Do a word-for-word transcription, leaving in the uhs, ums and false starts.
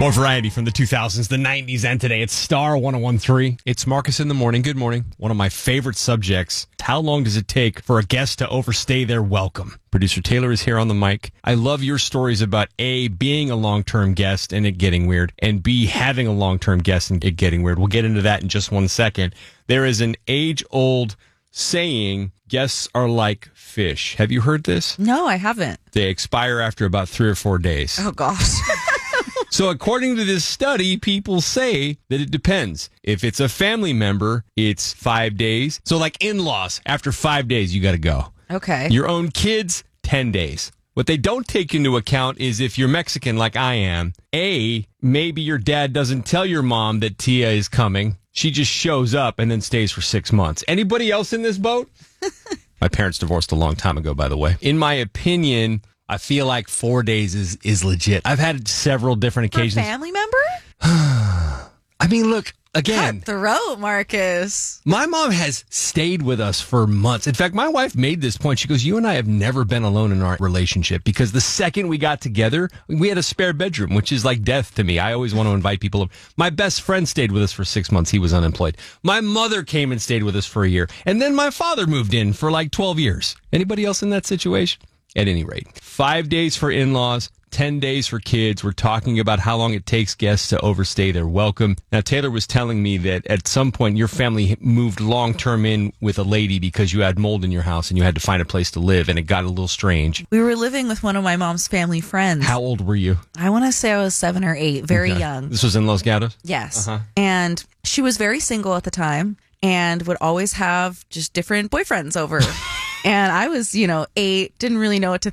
More variety from the two thousands, the nineties, and today. It's Star one oh one three. It's Marcus in the morning. Good morning. One of my favorite subjects. How long does it take for a guest to overstay their welcome? Producer Taylor is here on the mic. I love your stories about A, being a long-term guest and it getting weird, and B, having a long-term guest and it getting weird. We'll get into that in just one second. There is an age-old saying, guests are like fish. Have you heard this? No, I haven't. They expire after about three or four days. Oh, gosh. So according to this study, people say that it depends. If it's a family member, it's five days. So like in-laws, after five days, you got to go. Okay. Your own kids, ten days. What they don't take into account is if you're Mexican like I am, A, maybe your dad doesn't tell your mom that Tia is coming. She just shows up and then stays for six months. Anybody else in this boat? My parents divorced a long time ago, by the way. In my opinion, I feel like four days is, is legit. I've had several different occasions. For a family member? I mean, look, again. Cutthroat, Marcus. My mom has stayed with us for months. In fact, my wife made this point. She goes, you and I have never been alone in our relationship because the second we got together, we had a spare bedroom, which is like death to me. I always want to invite people over. My best friend stayed with us for six months. He was unemployed. My mother came and stayed with us for a year. And then my father moved in for like twelve years. Anybody else in that situation? At any rate, five days for in-laws, ten days for kids. We're talking about how long it takes guests to overstay their welcome. Now, Taylor was telling me that at some point your family moved long-term in with a lady because you had mold in your house and you had to find a place to live, and it got a little strange. We were living with one of my mom's family friends. How old were you? I want to say I was seven or eight, very Okay. young. This was in Los Gatos? Yes. Uh-huh. And she was very single at the time and would always have just different boyfriends over. And I was, you know, eight, didn't really know what to